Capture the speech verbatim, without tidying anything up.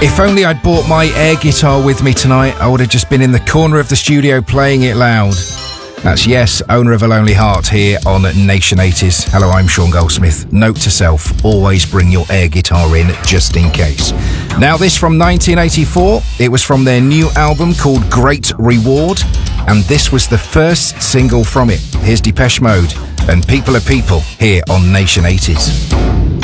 If only I'd brought my air guitar with me tonight, I would have just been in the corner of the studio playing it loud. That's Yes, owner of A Lonely Heart, here on Nation eighties. Hello, I'm Sean Goldsmith. Note to self, always bring your air guitar in, just in case. Now this from nineteen eighty-four. It was from their new album called Great Reward, and this was the first single from it. Here's Depeche Mode and People Are People here on Nation eighties.